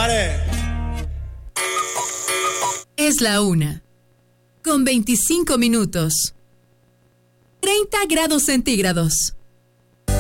Pare. Es la 1, con 25 minutos. 30 grados centígrados.